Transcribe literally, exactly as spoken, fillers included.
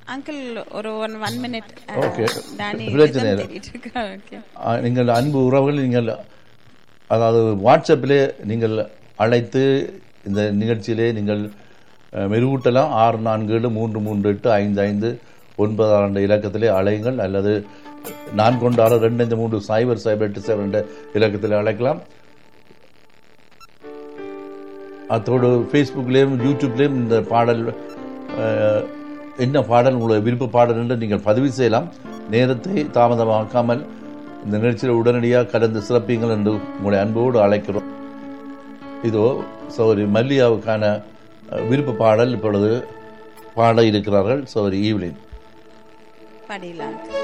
Uncle ஒரு one one minute. Okay, Danny பிரச்சனை இல்லை. ஓகே. ஆ, நீங்கள் அன்பு உறவுகள், நீங்கள் அதாவது வாட்ஸ்அப்பிலே நீங்கள் அழைத்து இந்த நிகழ்ச்சியிலே நீங்கள் அஹ், மெருகூட்டலாம். ஆறு நான்கு ஏழு மூன்று மூன்று எட்டு ஐந்து ஐந்து ஒன்பது ஆறு என்ற இலக்கத்திலே அழையுங்கள், அல்லது நான் கொண்ட ஆறு ரெண்டு அஞ்சு மூன்று சைபர் சைபர் எட்டு சைபர் என்ற இலக்கத்தில் அழைக்கலாம். அதோடு ஃபேஸ்புக்லேயும் யூடியூப்லேயும் இந்த பாடல் அஹ், என்ன பாடல் உங்களுடைய விருப்ப பாடல் என்று நீங்கள் பதிவு செய்யலாம். நேரத்தை தாமதமாக்காமல் இந்த நிகழ்ச்சியில் உடனடியாக கலந்து சிறப்பீங்கள் என்று உங்களுடைய அன்போடு அழைக்கிறோம். இதோ சௌரி மல்லியாவுக்கான அஹ், விருப்ப பாடல் இப்பொழுது பாட இருக்கிறார்கள் சௌரி ஈவ்லின். படிலாம்.